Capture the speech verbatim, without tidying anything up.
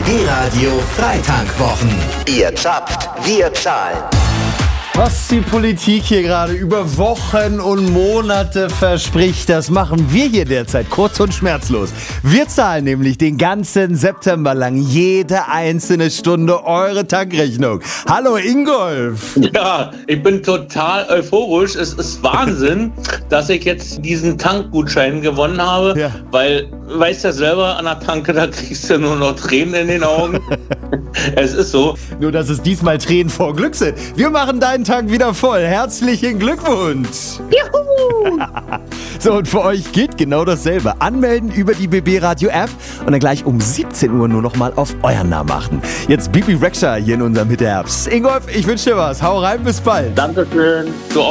B-Radio Freitankwochen. Ihr zappt, wir zahlen. Was die Politik hier gerade über Wochen und Monate verspricht, das machen wir hier derzeit kurz und schmerzlos. Wir zahlen nämlich den ganzen September lang jede einzelne Stunde eure Tankrechnung. Hallo Ingolf! Ja, ich bin total euphorisch. Es ist Wahnsinn, dass ich jetzt diesen Tankgutschein gewonnen habe, Ja. weil, weißt ja selber, an der Tanke, da kriegst du nur noch Tränen in den Augen. Es ist so. Nur, dass es diesmal Tränen vor Glück sind. Wir machen deinen Tag wieder voll. Herzlichen Glückwunsch! Juhu! So, und für euch gilt genau dasselbe. Anmelden über die B B-Radio-App und dann gleich um siebzehn Uhr nur noch mal auf euren Namen achten. Jetzt Bibi Rexha hier in unserem Hit-Herbst. Ingolf, ich wünsche dir was. Hau rein, bis bald. Dankeschön. So